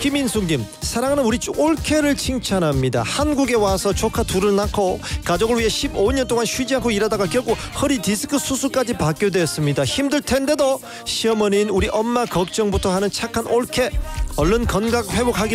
김인숙님, 사랑하는 우리 올케를 칭찬합니다. 한국에 와서 조카 둘을 낳고 가족을 위해 15년 동안 쉬지 않고 일하다가 결국 허리 디스크 수술까지 받게 됐습니다. 힘들 텐데도 시어머니인 우리 엄마 걱정부터 하는 착한 올케, 얼른 건강 회복하기를